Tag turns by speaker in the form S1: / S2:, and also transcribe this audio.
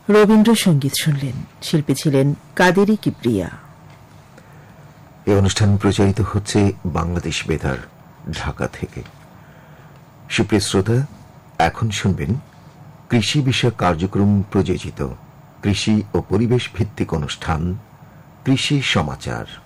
S1: রবীন্দ্রসঙ্গীত শুনলেন। শিল্পী ছিলেন কাদেরী কিবরিয়া।
S2: এই অনুষ্ঠান প্রচারিত হচ্ছে বাংলাদেশ বেতার ঢাকা থেকে। সুপ্রিয় শ্রোতা, এখন শুনবেন কৃষি বিষয়ক কার্যক্রম প্রযোজিত কৃষি ও পরিবেশ ভিত্তিক অনুষ্ঠান কৃষি সমাচার।